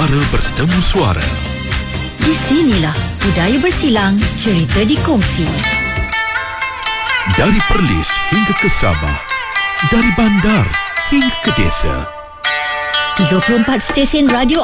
Suara bertemu suara. Di sinilah budaya bersilang, cerita dikongsi. Dari Perlis hingga ke Sabah, dari bandar hingga ke desa. 34 stesen radio